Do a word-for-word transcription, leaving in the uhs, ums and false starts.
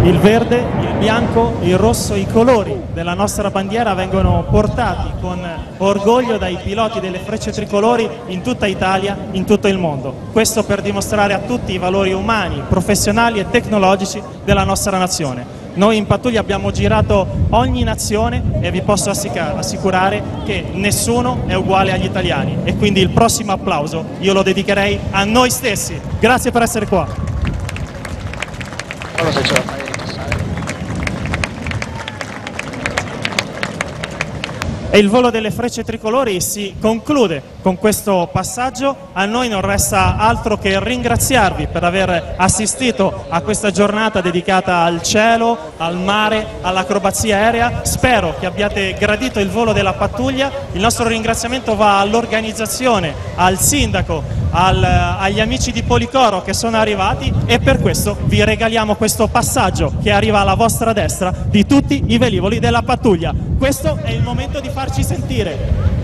Il verde, il bianco, il rosso, i colori della nostra bandiera vengono portati con orgoglio dai piloti delle Frecce Tricolori in tutta Italia, in tutto il mondo. Questo per dimostrare a tutti i valori umani, professionali e tecnologici della nostra nazione. Noi in pattuglia abbiamo girato ogni nazione e vi posso assicurare che nessuno è uguale agli italiani, e quindi il prossimo applauso io lo dedicherei a noi stessi. Grazie per essere qua. E il volo delle Frecce Tricolori si conclude con questo passaggio. A noi non resta altro che ringraziarvi per aver assistito a questa giornata dedicata al cielo, al mare, all'acrobazia aerea. Spero che abbiate gradito il volo della pattuglia. Il nostro ringraziamento va all'organizzazione, al sindaco, al, agli amici di Policoro che sono arrivati, e per questo vi regaliamo questo passaggio che arriva alla vostra destra di tutti i velivoli della pattuglia. Questo è il momento di farci sentire.